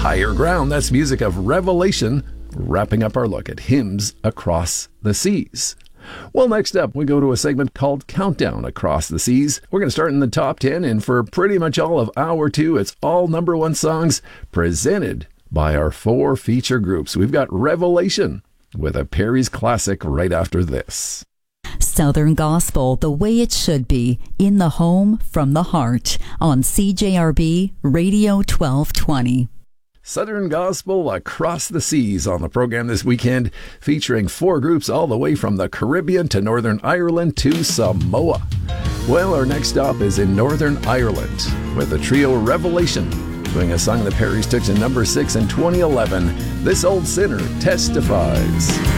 Higher Ground. That's music of Revelation, wrapping up our look at hymns across the seas. Well, next up, we go to a segment called Countdown Across the Seas. We're going to start in the top 10, and for pretty much all of hour 2, it's all number 1 songs presented by our 4 feature groups. We've got Revelation with a Perry's classic right after this. Southern Gospel, the way it should be, in the home, from the heart, on CJRB Radio 1220. Southern Gospel Across the Seas on the program this weekend, featuring 4 groups all the way from the Caribbean to Northern Ireland to Samoa. Well, our next stop is in Northern Ireland with the trio Revelation, doing a song the Perrys took to number 6 in 2011, This Old Sinner Testifies.